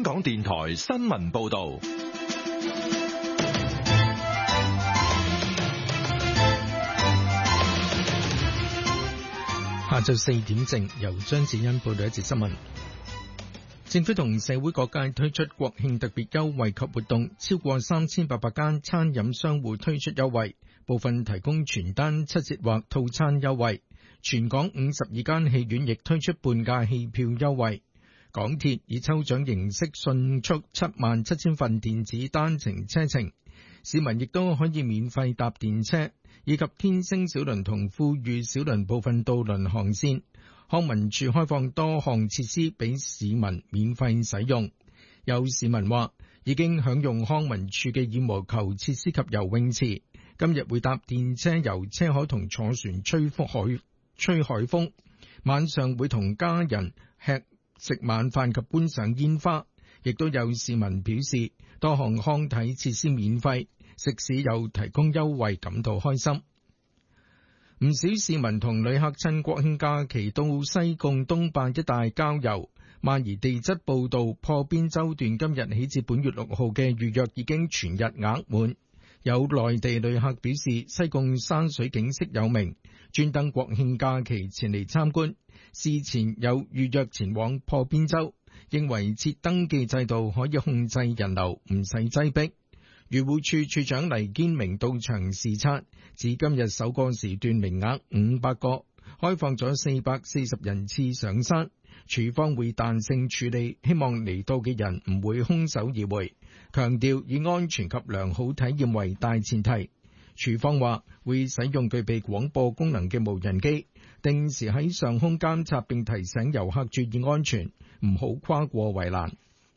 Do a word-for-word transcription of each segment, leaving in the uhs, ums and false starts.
港電台新聞報道。 下晝四點正，由張子欣報道一節新聞。政府同社會各界推出國慶特別優惠及活動，超過三千八百間餐飲商戶推出優惠，部分提供全單七折或套餐優惠。全港五十二間戲院亦推出半價戲票優惠。港鐵以抽獎形式迅速七萬七千份電子單程車程，市民亦都可以免費搭電車，以及天星小輪同富裕小輪部分渡輪航線。康文署開放多項設施俾市民免費使用。有市民話已經享用康文署嘅羽毛球設施及游泳池，今日會搭電車遊車河同坐船吹海吹海風，晚上會同家人吃食晚飯及觀賞煙花。亦都有市民表示多項康體設施免費，食肆又提供優惠，感到開心。唔少市民同旅客趁國慶假期到西貢東壩一帶郊遊。萬宜地質報道，破邊洲段今日起至本月六號嘅預約已經全日額滿。有內地旅客表示西貢山水景色有名，專登國慶假期前嚟參觀，事前有預約前往破邊洲，認為設登記制度可以控制人流，唔使擠迫。漁護署署長黎堅明到場視察，指今日首個時段名額五百個，開放咗四百四十人次上山，署方會彈性處理，希望嚟到嘅人唔會空手而回，強調以安全及良好體驗為大前提。署方話會使用具備廣播功能嘅無人機，定時喺上空監察並提醒遊客注意安全，唔好跨過圍欄。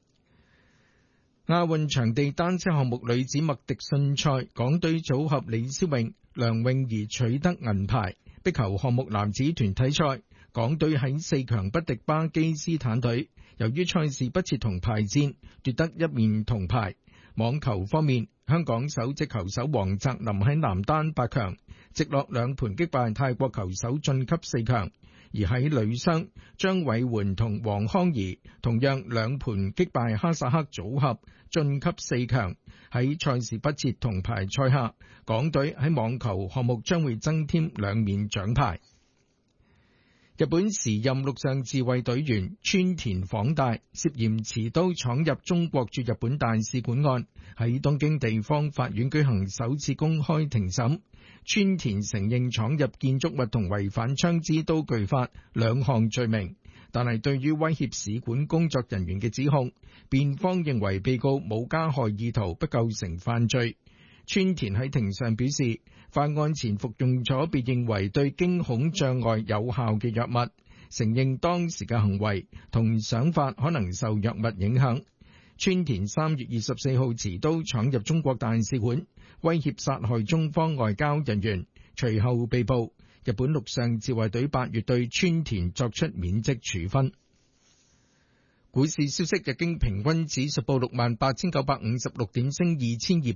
亞運場地單車項目女子麥迪遜賽，港隊組合李思穎、梁詠儀取得銀牌。壁球項目男子團體賽，港隊喺四強不敵巴基斯坦隊，由於賽事不設銅牌戰，奪得一面銅牌。網球方面，香港首席球手黃澤林喺男單八強直落兩盤擊敗泰國球手晉級四強。而喺女雙，張偉媛同黃康怡同樣兩盤擊敗哈薩克組合晉級四強。喺賽事不設銅牌賽下，港隊喺網球項目將會增添兩面獎牌。日本時任陸上自衛隊員川田晃大涉嫌持刀闖入中國駐日本大使館案，喺東京地方法院舉行首次公開庭審。川田承認闖入建築物同違反槍支刀具法兩項罪名，但係對於威脅使館工作人員嘅指控，辯方認為被告冇加害意圖，不構成犯罪。川田喺庭上表示，犯案前服用咗被認為對驚恐障礙有效嘅藥物，承認當時嘅行為同想法可能受藥物影響。川田三月二十四號持刀闖入中國大使館，威脅殺害中方外交人員，隨後被捕。日本陸上自衛隊八月對川田作出免職處分。股市消息，日經平均指數報六萬八千九百五十六點，升二千二